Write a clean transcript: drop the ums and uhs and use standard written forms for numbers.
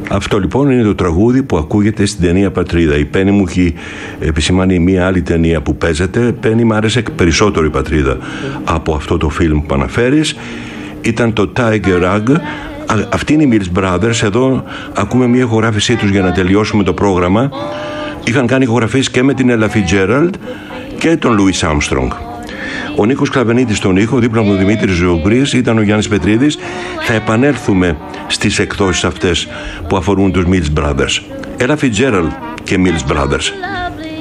Αυτό λοιπόν είναι το τραγούδι που ακούγεται στην ταινία Πατρίδα. Η Πέννη μου έχει επισημάνει μια άλλη ταινία που παίζεται. Πέννη, μου άρεσε περισσότερο η Πατρίδα από αυτό το φιλμ που αναφέρεις. Ήταν το Tiger Rag. Αυτοί είναι οι Mills Brothers. Εδώ ακούμε μια ηχογράφησή τους για να τελειώσουμε το πρόγραμμα. Είχαν κάνει ηχογραφίες και με την Ella Fitzgerald και τον Louis Armstrong. Ο Νίκος Κλαβενίτης στον ήχο, δίπλα μου ο Δημήτρης Ζωουγρής, ήταν ο Γιάννης Πετρίδης. Θα επανέλθουμε στις εκδόσεις αυτές που αφορούν τους Mills Brothers. Ella Fitzgerald και Mills Brothers.